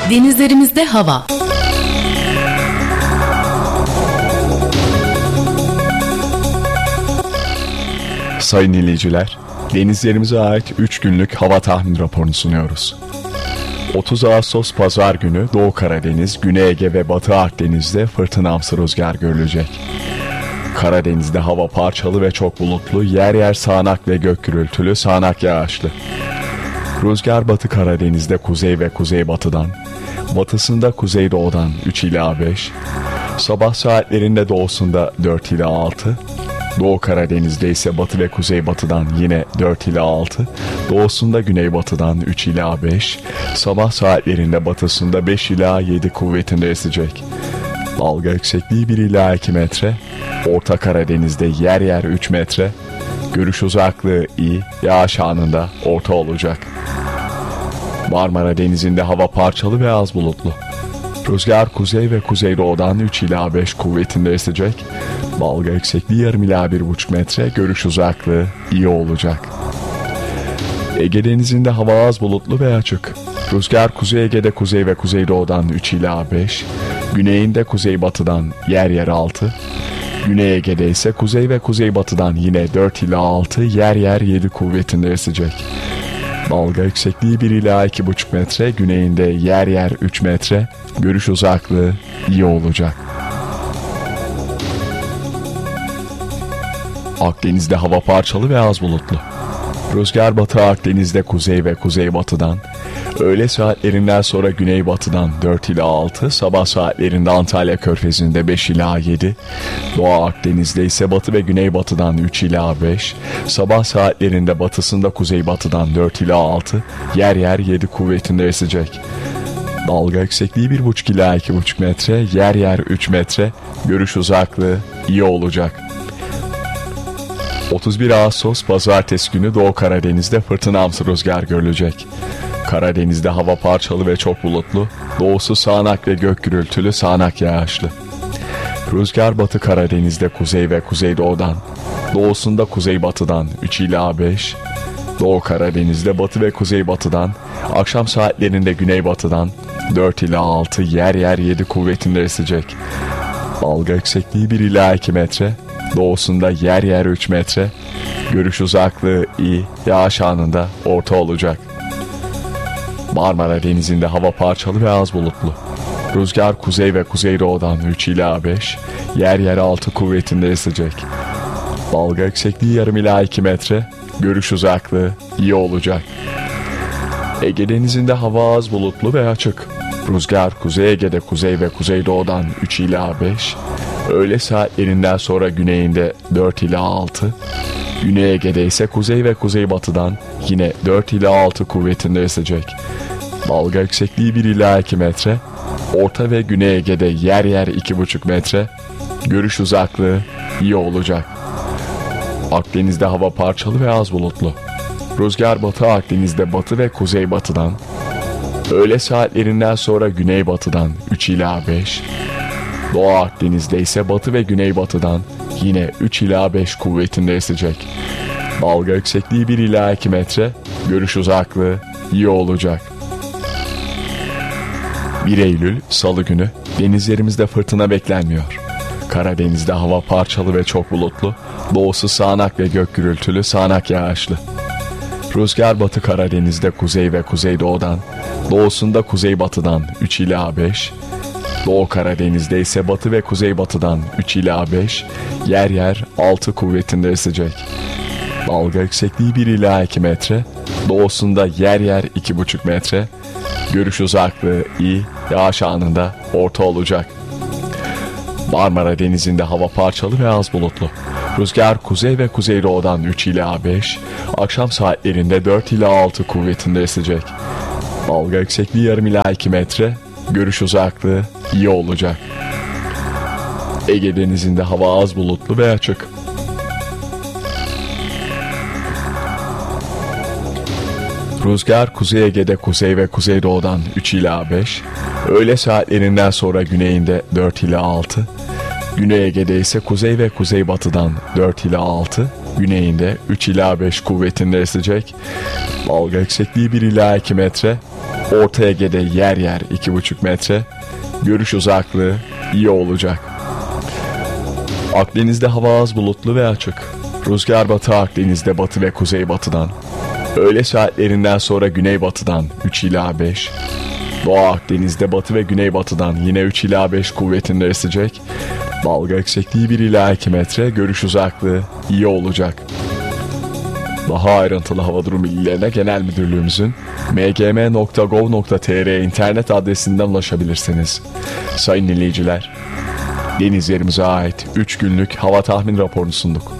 Denizlerimizde hava. Sayın dinleyiciler, denizlerimize ait 3 günlük hava tahmin raporunu sunuyoruz. 30 Ağustos Pazar günü Doğu Karadeniz, Güney Ege ve Batı Akdeniz'de fırtınamsı rüzgar görülecek. Karadeniz'de hava parçalı ve çok bulutlu, yer yer sağanak ve gök gürültülü, sağanak yağışlı. Rüzgar Batı Karadeniz'de kuzey ve kuzeybatıdan, batısında kuzeydoğudan 3 ila 5, sabah saatlerinde doğusunda 4 ila 6, Doğu Karadeniz'de ise batı ve kuzeybatıdan yine 4 ila 6, doğusunda güneybatıdan 3 ila 5, sabah saatlerinde batısında 5 ila 7 kuvvetinde esecek. Dalga yüksekliği 1 ila 2 metre, Orta Karadeniz'de yer yer 3 metre, görüş uzaklığı iyi, yağış anında orta olacak. Marmara Denizi'nde hava parçalı ve az bulutlu. Rüzgar kuzey ve kuzeydoğudan 3 ila 5 kuvvetinde esecek. Dalga yüksekliği yarım ila 1,5 metre, görüş uzaklığı iyi olacak. Ege Denizi'nde hava az bulutlu ve açık. Rüzgar Kuzey Ege'de kuzey ve kuzeydoğudan 3 ila 5, güneyinde kuzeybatıdan yer yer 6, Güney Ege'de ise kuzey ve kuzeybatıdan yine 4 ila 6, yer yer 7 kuvvetinde esecek. Dalga yüksekliği 1 ila 2,5 metre, güneyinde yer yer 3 metre, görüş uzaklığı iyi olacak. Akdeniz'de hava parçalı ve az bulutlu. Rüzgar Batı Akdeniz'de kuzey ve kuzeybatıdan, öğle saatlerinden sonra güneybatıdan 4 ila 6, sabah saatlerinde Antalya Körfezi'nde 5 ila 7, Doğu Akdeniz'de ise batı ve güneybatıdan 3 ila 5, sabah saatlerinde batısında kuzeybatıdan 4 ila 6, yer yer 7 kuvvetinde esecek. Dalga yüksekliği 1,5 ila 2,5 metre, yer yer 3 metre, görüş uzaklığı iyi olacak. 31 Ağustos Pazartesi günü Doğu Karadeniz'de fırtınamsı rüzgar görülecek. Karadeniz'de hava parçalı ve çok bulutlu, doğusu sağanak ve gök gürültülü, sağanak yağışlı. Rüzgar Batı Karadeniz'de kuzey ve kuzeydoğudan, doğusunda kuzeybatıdan 3 ila 5, Doğu Karadeniz'de batı ve kuzeybatıdan, akşam saatlerinde güneybatıdan 4 ila 6, yer yer 7 kuvvetinde esecek. Dalga yüksekliği 1 ila 2 metre, doğusunda yer yer 3 metre, görüş uzaklığı iyi, yağış anında orta olacak. Marmara Denizi'nde hava parçalı ve az bulutlu. Rüzgar kuzey ve kuzeydoğudan 3 ila 5, yer yer 6 kuvvetinde esecek. Dalga yüksekliği yarım ila 2 metre, görüş uzaklığı iyi olacak. Ege Denizi'nde hava az bulutlu ve açık. Rüzgar Kuzey Ege'de kuzey ve kuzeydoğudan 3 ila 5, öğle saatlerinden sonra güneyinde 4 ila 6, Güney Ege'de ise kuzey ve kuzeybatıdan yine 4 ila 6 kuvvetinde esecek. Dalga yüksekliği 1 ila 2 metre, Orta ve Güney Ege'de yer yer 2,5 metre, görüş uzaklığı iyi olacak. Akdeniz'de hava parçalı ve az bulutlu. Rüzgar Batı Akdeniz'de batı ve kuzeybatıdan, öğle saatlerinden sonra güneybatıdan 3 ila 5, Doğu Akdeniz'de ise batı ve güneybatıdan yine 3 ila 5 kuvvetinde esecek. Dalga yüksekliği 1 ila 2 metre, görüş uzaklığı iyi olacak. 1 Eylül Salı günü denizlerimizde fırtına beklenmiyor. Karadeniz'de hava parçalı ve çok bulutlu, doğusu sağanak ve gök gürültülü, sağanak yağışlı. Rüzgar Batı Karadeniz'de kuzey ve kuzeydoğudan, doğusunda kuzeybatıdan 3 ila 5, Doğu Karadeniz'de ise batı ve kuzeybatıdan 3 ila 5, yer yer 6 kuvvetinde esecek. Dalga yüksekliği 1 ila 2 metre, doğusunda yer yer 2,5 metre, görüş uzaklığı iyi, yağış anında orta olacak. Marmara Denizi'nde hava parçalı ve az bulutlu. Rüzgar kuzey ve kuzeydoğudan 3 ila 5, akşam saatlerinde 4 ila 6 kuvvetinde esecek. Dalga yüksekliği yarım ila 2 metre, görüş uzaklığı iyi olacak. Ege Denizi'nde hava az bulutlu ve açık. Rüzgar Kuzey Ege'de kuzey ve kuzeydoğudan 3 ila 5, öğle saatlerinden sonra güneyinde 4 ila 6, Güney Ege'de ise kuzey ve kuzeybatıdan 4 ila 6, güneyinde 3 ila 5 kuvvetinde esecek. Dalga yüksekliği 1 ila 2 metre, Orta Ege'de yer yer 2,5 metre. Görüş uzaklığı iyi olacak. Akdeniz'de hava az bulutlu ve açık. Rüzgar Batı Akdeniz'de batı ve kuzeybatıdan. Öğle saatlerinden sonra güneybatıdan 3 ila 5. Doğu Akdeniz'de batı ve güneybatıdan yine 3 ila 5 kuvvetinde esecek. Dalga yüksekliği 1 ila 2 metre, görüş uzaklığı iyi olacak. Daha ayrıntılı hava durumu bilgilerine Genel Müdürlüğümüzün mgm.gov.tr internet adresinden ulaşabilirsiniz. Sayın dinleyiciler, deniz yerimize ait 3 günlük hava tahmin raporunu sunduk.